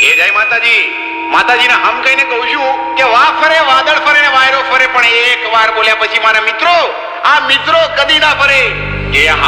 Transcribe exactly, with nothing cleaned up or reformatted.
એ જય માતાજી. માતાજીને હમ કહીને કહું છું કે વાહ ફરે વાદળ ફરે ને વાયરો ફરે, પણ એક વાર બોલ્યા પછી મારા મિત્રો, આ મિત્રો કદી ના ફરે. કે